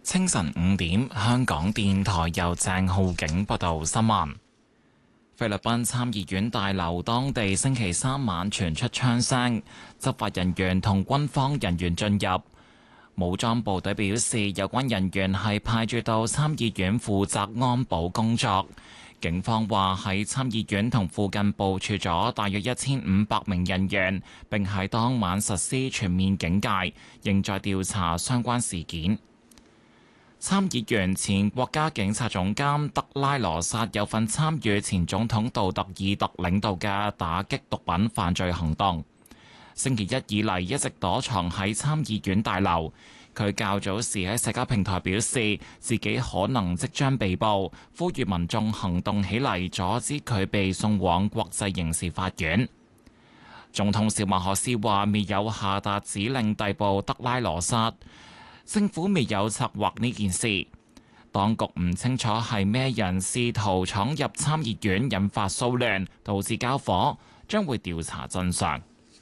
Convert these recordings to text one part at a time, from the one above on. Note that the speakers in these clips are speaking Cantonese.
清晨5點，香港電台由鄭浩景報道新聞。菲律賓參議院大樓當地星期三晚傳出槍聲，執法人員同軍方人員進入。武裝部隊表示，有關人員係派駐到參議院負責安保工作。警方話喺參議院同附近部署咗大約1500名人員，並喺當晚實施全面警戒，仍在調查相關事件。參議員前國家警察總監德拉羅薩有份參與前總統杜特爾特領導嘅打擊毒品犯罪行動。星期一以嚟一直躲藏喺參議院大樓。佢較早時喺社交平台表示，自己可能即將被捕，呼籲民眾行動起嚟，阻止佢被送往國際刑事法院。總統小馬可斯話未有下達指令逮捕德拉羅薩，政府未有策劃呢件事。當局唔清楚係咩人試圖闖入參議院，引發騷亂，導致交火，將會調查真相。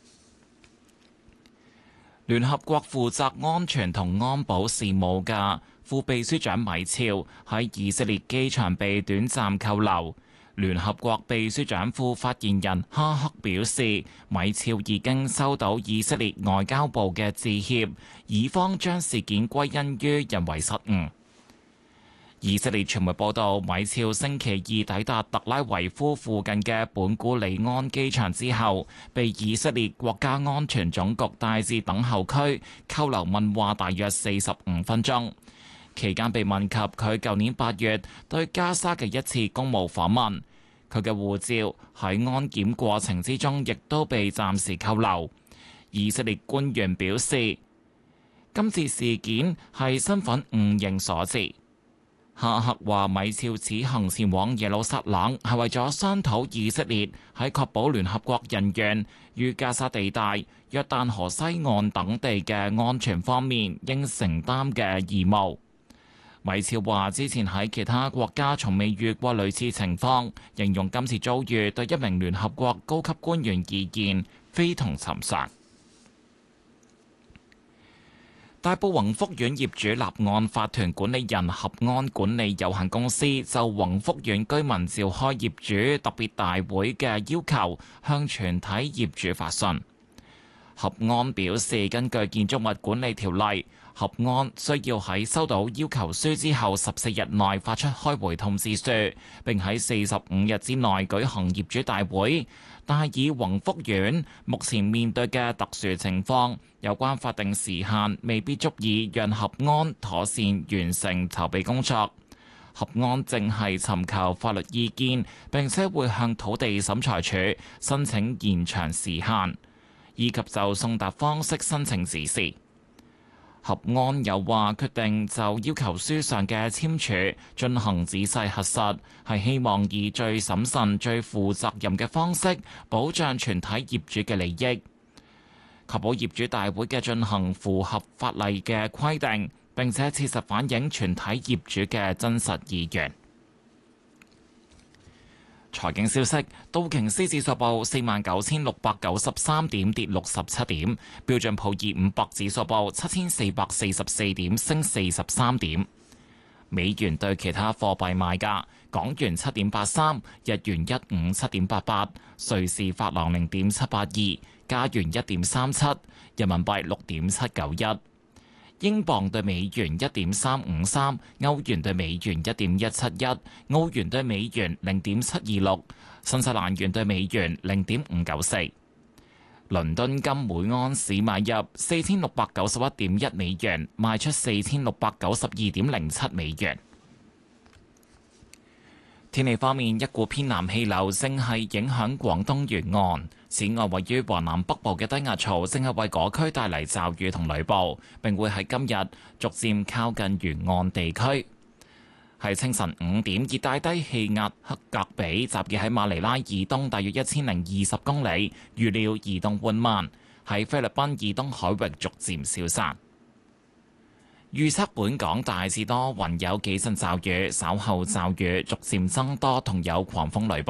聯合國負責安全同安保事務嘅副秘書長米肖喺以色列機場被短暫扣留。聯合國秘書長副發言人哈克表示，米肖已經收到以色列外交部嘅致歉，以方將事件歸因於人為失誤。以色列傳媒報道，米肖星期二抵達特拉維夫附近嘅本古里安機場之後，被以色列國家安全總局帶至等候區扣留問話大約45分鐘。期間被問及佢舊年8月對加沙嘅一次公務訪問，佢嘅護照喺安檢過程之中亦都被暫時扣留。以色列官員表示，今次事件係身份誤認所致。哈克話，米肖此行前往耶路撒冷係為咗商討以色列喺確保聯合國人員於加沙地帶、約旦河西岸等地嘅安全方面應承擔嘅義務。米肖話，之前喺其他國家從未遇過類似情況，形容今次遭遇對一名聯合國高級官員而言非同尋常。大埔宏福苑業主立案法團管理人合安管理有限公司就宏福苑居民召開業主特別大會嘅要求，向全體業主發信。合安表示，根據建築物管理條例，合安需要喺收到要求書之後14日內發出開回通知書，並喺45日之內舉行業主大會。但係以宏福苑目前面對嘅特殊情況，有關法定時限未必足以讓合安妥善完成籌備工作。合安正係尋求法律意見，並且會向土地審裁處申請延長時限，以及就送達方式申請指示。合安又話決定就要求書上嘅簽署進行仔細核實，係希望以最審慎、最負責任嘅方式保障全體業主嘅利益，確保業主大會嘅進行符合法例嘅規定，並且切實反映全體業主嘅真實意願。財經消息，道瓊斯指數報49,693點，跌67點；標準普爾500指數報7,444點，升43點。美元對其他貨幣賣價：港元7.83，日元157.88，瑞士法郎0.782，加元1.37，人民幣6.791。英鎊對美元1.353，歐元對美元1.171，澳元對美元0.726，新西蘭元對美元0.594。倫敦金每安士買入4691.1美元，賣出4692.07美元。天氣方面，一股偏南氣流正係影響廣東沿岸。此外，位於華南北部嘅低壓槽正係為嗰區帶嚟驟雨同雷暴，並會喺今日逐漸靠近沿岸地區。喺清晨5點，熱帶低氣壓克格比集結喺馬尼拉以東大約1020公里，預料移動緩慢，喺菲律賓以東海域逐漸消散。預測本港大致多雲，有幾陣驟雨，稍後驟雨逐漸增多，同有狂風雷暴。